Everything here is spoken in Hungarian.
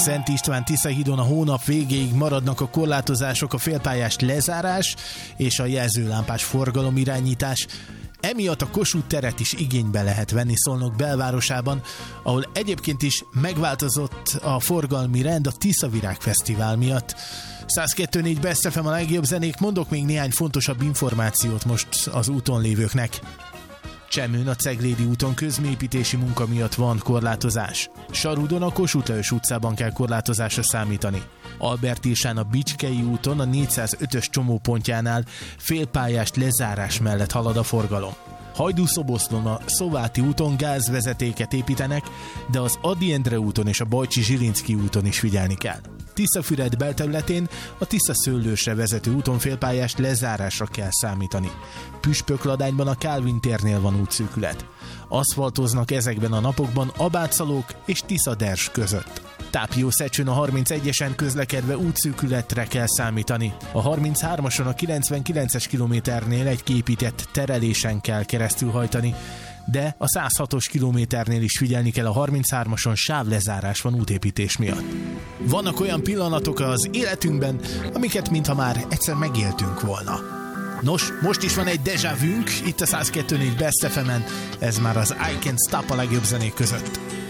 Szent István Tisza-hídon a hónap végéig maradnak a korlátozások, a félpályás lezárás és a jelzőlámpás forgalomirányítás. Emiatt a Kossuth teret is igénybe lehet venni Szolnok belvárosában, ahol egyébként is megváltozott a forgalmi rend a Tiszavirág Fesztivál miatt. 102.4 Best FM a legjobb zenék, mondok még néhány fontosabb információt most az úton lévőknek. Csemőn a Ceglédi úton közműépítési munka miatt van korlátozás. Sarudon a Kossuth Lajos utcában kell korlátozásra számítani. Albertilsán a Bicskei úton a 405-ös csomópontjánál félpályás lezárás mellett halad a forgalom. Hajdú-Szoboszlón a Szováti úton gázvezetéket építenek, de az Ady Endre úton és a Bajcsi-Zsilinszky úton is figyelni kell. Tiszafüred belterületén a Tisza-Szőlősre vezető úton félpályás lezárásra kell számítani. Püspökladányban a Kálvin térnél van útszűkület. Aszfaltoznak ezekben a napokban Abátszalók és Tisza-Ders között. Tápió-Szecsőn a 31-esen közlekedve útszűkületre kell számítani. A 33-ason a 99-es kilométernél egy kiépített terelésen kell keresztülhajtani, de a 106-os kilométernél is figyelni kell, a 33-ason sávlezárás van útépítés miatt. Vannak olyan pillanatok az életünkben, amiket mintha már egyszer megéltünk volna. Nos, most is van egy déjà vünk itt a 102.4 Best FM-en, ez már az I Can't Stop a legjobb zenék között.